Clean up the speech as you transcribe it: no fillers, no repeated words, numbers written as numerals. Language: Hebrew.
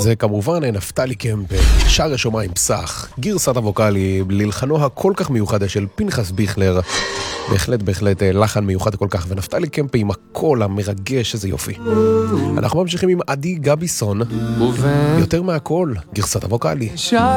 זה כמובן נפתלי קמפ, שר השומעים פסח, גרסת הווקאלי ללחנו הכל כך מיוחד של פנחס ביכלר, בהחלט לחן מיוחד כל כך, ונפתלי קמפ עם הקול המרגש, איזה יופי. אנחנו ממשיכים עם עדי גביסון, יותר מהכל, גרסת הווקאלי.